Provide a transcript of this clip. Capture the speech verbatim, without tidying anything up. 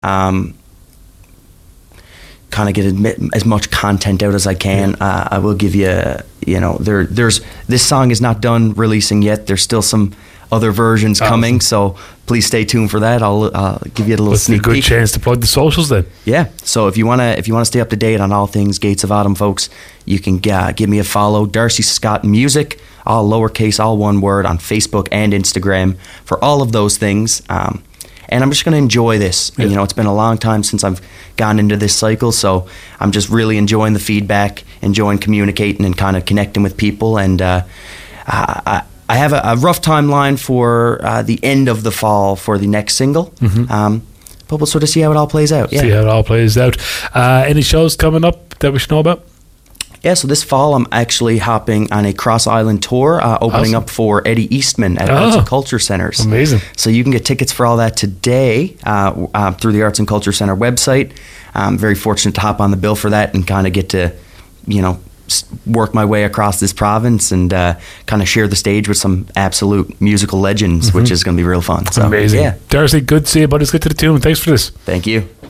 Um, kind of get admit, as much content out as I can. Yeah. Uh, I will give you, you know, there. There's this song is not done releasing yet. There's still some other versions awesome. coming, so please stay tuned for that. I'll uh, give you a little That's sneak a good peek. chance to plug the socials then. Yeah. So if you wanna if you wanna stay up to date on all things Gates of Autumn, folks, you can uh, give me a follow. Darcy Scott Music, all lowercase, all one word, on Facebook and Instagram for all of those things. Um, And I'm just going to enjoy this. Yeah. You know, it's been a long time since I've gone into this cycle, so I'm just really enjoying the feedback, enjoying communicating and kind of connecting with people. And uh, I, I have a, a rough timeline for uh, the end of the fall for the next single. Mm-hmm. Um, but we'll sort of see how it all plays out. Yeah. See how it all plays out. Uh, any shows coming up that we should know about? Yeah, so this fall I'm actually hopping on a Cross Island tour, uh, opening awesome. up for Eddie Eastman at oh, Arts and Culture Centers. Amazing. So you can get tickets for all that today uh, uh, through the Arts and Culture Center website. I'm very fortunate to hop on the bill for that and kind of get to, you know, work my way across this province and uh, kind of share the stage with some absolute musical legends, mm-hmm. which is going to be real fun. So, amazing. Yeah. Darcy, good to see you, buddy. Let's get to the tune. Thanks for this. Thank you.